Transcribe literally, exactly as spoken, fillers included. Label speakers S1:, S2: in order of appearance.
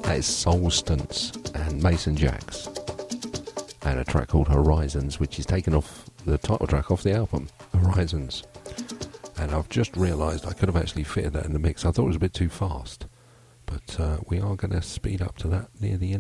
S1: That is Solstance and Mason Jacks, and a track called Horizons, which is taken off the title track off the album, Horizons. And I've just realised I could have actually fitted that in the mix. I thought it was a bit too fast, but uh, we are going to speed up to that near the end.